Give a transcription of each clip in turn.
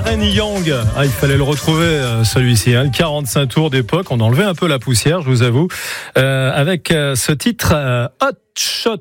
Darren Young. Il fallait le retrouver, celui-ci. Le 45 tours d'époque. On a enlevé un peu la poussière, je vous avoue. Avec ce titre, Hot Shot.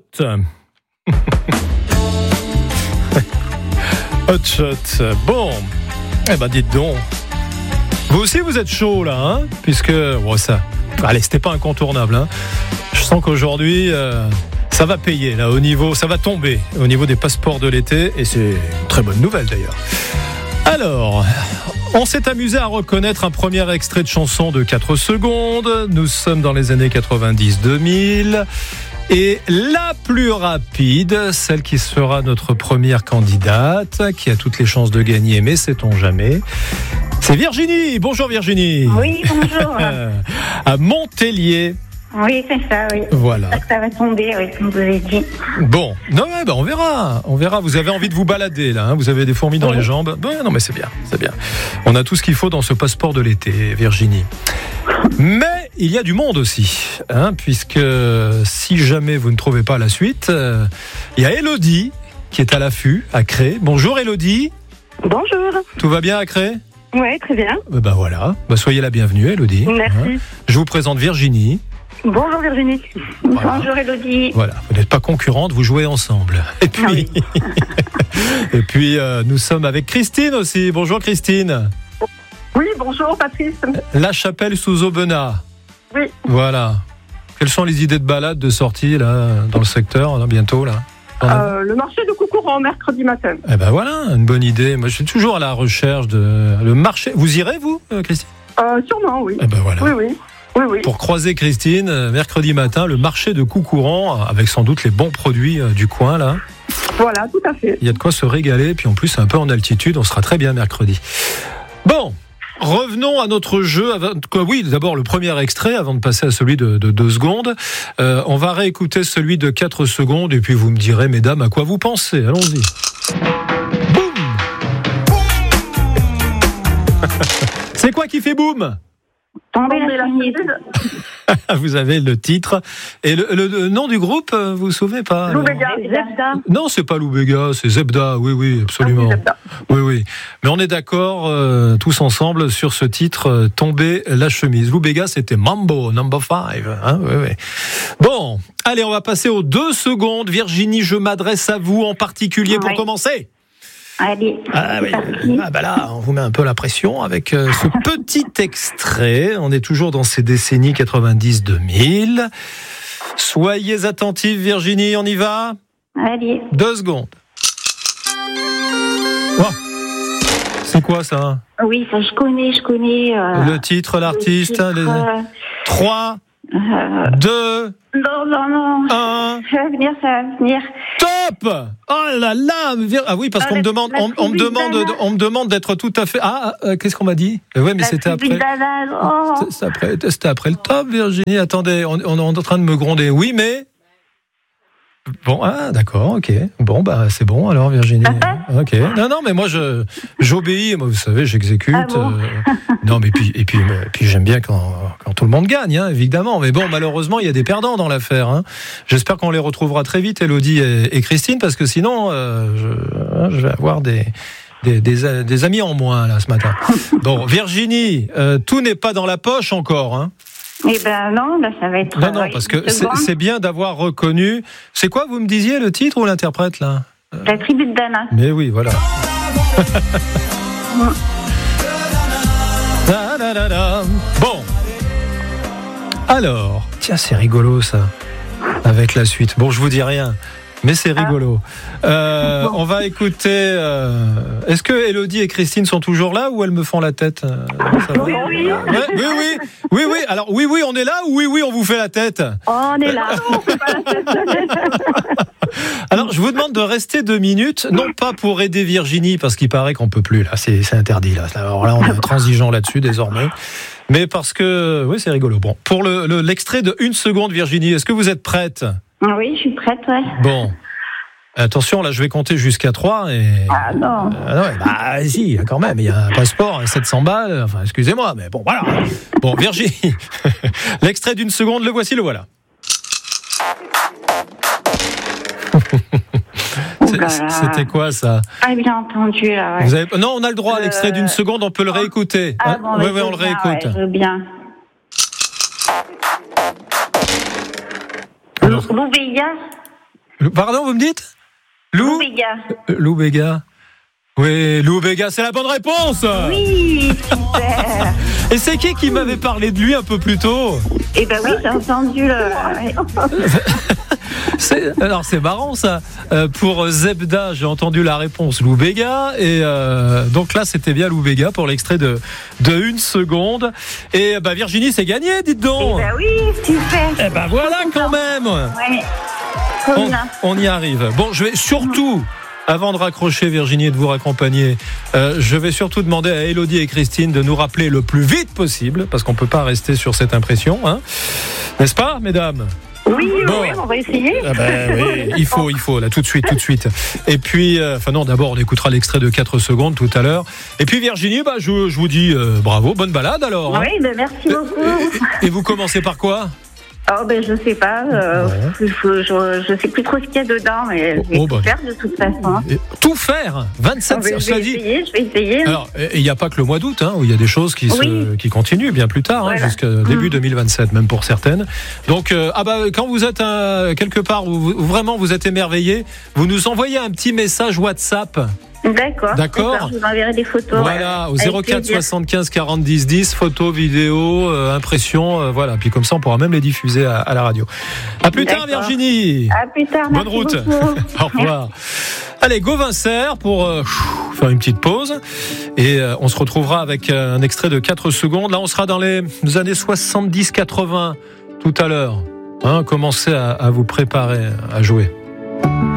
Hot Shot. Bon. Eh ben, dites donc. Vous aussi, vous êtes chaud, là, hein? Puisque, ça. Allez, c'était pas incontournable, hein. Je sens qu'aujourd'hui, ça va payer, là, au niveau, ça va tomber au niveau des passeports de l'été. Et c'est une très bonne nouvelle, d'ailleurs. Alors, on s'est amusé à reconnaître un premier extrait de chanson de 4 secondes. Nous sommes dans les années 90-2000. Et la plus rapide, celle qui sera notre première candidate, qui a toutes les chances de gagner, mais sait-on jamais, c'est Virginie. Bonjour Virginie. Oui, bonjour. À Montpellier. Oui, c'est ça, oui. Voilà. Ça va tomber, oui, comme vous avez dit. Bon, non, on verra. On verra. Vous avez envie de vous balader, là. Hein, vous avez des fourmis dans les jambes. Bon, non, mais c'est bien. On a tout ce qu'il faut dans ce passeport de l'été, Virginie. Mais il y a du monde aussi, hein, puisque si jamais vous ne trouvez pas la suite, il y a Élodie qui est à l'affût, à Cré. Bonjour Élodie. Bonjour. Tout va bien à Cré ? Oui, très bien. Voilà. Soyez la bienvenue, Élodie. Merci. Hein. Je vous présente Virginie. Bonjour Virginie. Voilà. Bonjour Élodie. Voilà, vous n'êtes pas concurrentes, vous jouez ensemble. Et puis, Et puis nous sommes avec Christine aussi. Bonjour Christine. Oui, bonjour Patrice. La Chapelle sous Aubenas. Oui. Voilà. Quelles sont les idées de balade, de sortie là, dans le secteur, là, bientôt là ? Le marché de Coucouron, mercredi matin. Eh ben voilà, une bonne idée. Moi, je suis toujours à la recherche de le marché. Vous irez, vous, Christine ? Sûrement, oui. Eh ben voilà. Oui. Pour croiser Christine, mercredi matin, le marché de Coucouron, avec sans doute les bons produits du coin, là. Voilà, tout à fait. Il y a de quoi se régaler, puis en plus, un peu en altitude, on sera très bien mercredi. Bon, revenons à notre jeu. Oui, d'abord, le premier extrait, avant de passer à celui de 2 secondes. On va réécouter celui de 4 secondes, et puis vous me direz, mesdames, à quoi vous pensez. Allons-y. Boum. C'est quoi qui fait boum ? Tomber la chemise. Vous avez le titre. Et le nom du groupe, vous vous souvenez pas ? Loubega. Zebda. Non, c'est pas Loubega, c'est Zebda. Oui, absolument. Zebda. Oui. Mais on est d'accord tous ensemble sur ce titre, Tomber la chemise. Loubega, c'était Mambo, number 5. Hein, oui. Bon, allez, on va passer aux 2 secondes. Virginie, je m'adresse à vous en particulier pour commencer. Allez. Là, on vous met un peu la pression avec ce petit extrait. On est toujours dans ces décennies 90-2000. Soyez attentifs, Virginie, on y va ? Allez. 2 secondes. Oh, c'est quoi ça ? Oui, ça, je connais. Le titre, l'artiste, le titre, 3, 2, Non. 1. Ça va venir. Top! Oh là là! Ah oui, parce qu'on me demande, on me demande d'être tout à fait. Qu'est-ce qu'on m'a dit? Ouais, mais c'était après. C'était après le top, Virginie. Attendez, on est en train de me gronder. Oui, mais. Bon, d'accord, ok. Bon, c'est bon alors, Virginie. Ok. Non, mais moi, j'obéis. Moi, vous savez, j'exécute. Non, mais puis j'aime bien quand tout le monde gagne, hein, évidemment. Mais bon, malheureusement, il y a des perdants dans l'affaire. Hein. J'espère qu'on les retrouvera très vite, Élodie et Christine, parce que sinon, je vais avoir des amis en moins là ce matin. Bon, Virginie, tout n'est pas dans la poche encore, hein. Eh ben non, ça va être... Non, parce que c'est bien d'avoir reconnu... C'est quoi, vous me disiez, le titre ou l'interprète, là ? La tribu de Dana. Mais oui, voilà. Bon. Alors, tiens, c'est rigolo, ça. Avec la suite. Bon, je vous dis rien. Mais c'est rigolo. On va écouter... Est-ce que Élodie et Christine sont toujours là ou elles me font la tête Oui. Oui. Alors, oui, on est là ou oui, on vous fait la tête ? On est là. On fait pas la tête. Alors, je vous demande de rester 2 minutes, non pas pour aider Virginie, parce qu'il paraît qu'on peut plus, là. C'est interdit, là. Alors là, on est transigeant là-dessus, désormais. Mais parce que... Oui, c'est rigolo. Bon, pour l'extrait de 1 seconde, Virginie, est-ce que vous êtes prête ? Oui, je suis prête, ouais. Bon. Attention, là, je vais compter jusqu'à 3 et... non. Si, quand même, il y a un passeport à 700 balles. Enfin, excusez-moi, mais bon, voilà. Bon, Virginie, l'extrait d'1 seconde, le voici, le voilà. C'était quoi ça? Ah, bien entendu, là, ouais. Non, on a le droit à l'extrait d'une seconde, on peut le réécouter. Ah bon, oui, on le réécoute. Ouais, je veux bien. Alors... Lou Béga. Pardon, vous me dites? Lou Béga. Lou Béga. Oui, Lou Béga, c'est la bonne réponse. Oui, super. Et c'est qui m'avait parlé de lui un peu plus tôt? Eh ben oui, j'ai entendu le... Alors c'est marrant ça. Pour Zebda, j'ai entendu la réponse Lou Béga et donc là c'était bien Lou Béga pour l'extrait de 1 seconde. Et Virginie, c'est gagné, dites donc. Eh ben oui, super. Eh ben voilà quand même. Ouais. On y arrive. Bon, je vais surtout, avant de raccrocher Virginie et de vous raccompagner, je vais surtout demander à Élodie et Christine de nous rappeler le plus vite possible, parce qu'on ne peut pas rester sur cette impression, hein. N'est-ce pas, mesdames? Oui, on va essayer. Oui, il faut, là, tout de suite. Et puis, non, d'abord, on écoutera l'extrait de 4 secondes tout à l'heure. Et puis, Virginie, je vous dis bravo, bonne balade alors. Oui, merci beaucoup. Et vous commencez par quoi? Je sais pas. Je sais plus trop ce qu'il y a dedans, mais je vais tout faire de toute façon. Tout faire 27, je vais essayer. Alors, il n'y a pas que le mois d'août, hein, où il y a des choses qui continuent bien plus tard, voilà. Jusqu'à début 2027, même pour certaines. Donc, quand vous êtes quelque part où vraiment vous êtes émerveillé, vous nous envoyez un petit message WhatsApp. D'accord. Je vous enverrai des photos. Voilà, au 04 75 40 10 10, photos, vidéos, impressions, voilà. Puis comme ça, on pourra même les diffuser à la radio. À plus tard, Virginie. À plus tard. Bonne route. Au revoir. Allez, Gauvincer pour faire une petite pause. Et on se retrouvera avec un extrait de 4 secondes. Là, on sera dans les années 70-80 tout à l'heure. Commencez à vous préparer à jouer.